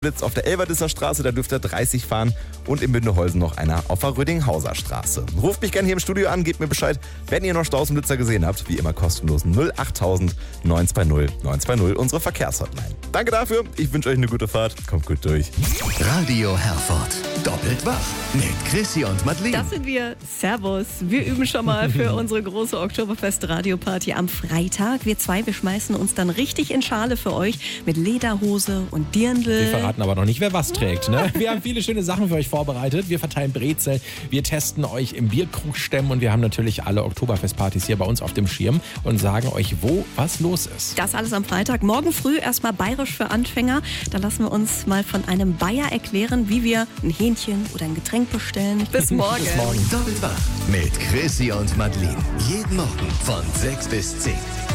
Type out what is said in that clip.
Blitz auf der Elverdisser Straße, da dürft ihr 30 fahren und in Bindeholsen noch einer auf der Rödinghauser Straße. Ruft mich gerne hier im Studio an, gebt mir Bescheid, wenn ihr noch Staus und Blitzer gesehen habt. Wie immer kostenlos 08000 920 920, unsere Verkehrshotline. Danke dafür, ich wünsche euch eine gute Fahrt, kommt gut durch. Radio Herford, doppelt wach mit Chrissy und Madeleine. Das sind wir. Servus. Wir üben schon mal für unsere große Oktoberfest-Radioparty am Freitag. Wir zwei, wir schmeißen uns dann richtig in Schale für euch mit Lederhose und Dirndl. Wir verraten aber noch nicht, wer was trägt. Ne? Wir haben viele schöne Sachen für euch vorbereitet. Wir verteilen Brezel, wir testen euch im Bierkrug stemmen und wir haben natürlich alle Oktoberfestpartys hier bei uns auf dem Schirm und sagen euch, wo was los ist. Das alles am Freitag. Morgen früh erstmal bayerisch für Anfänger. Da lassen wir uns mal von einem Bayer erklären, wie wir ein Hähnchen oder ein Getränk bestellen. Bis morgen. Bis morgen. Doppelt wach mit Chrissy und Madeleine. Jeden Morgen von 6 bis 10.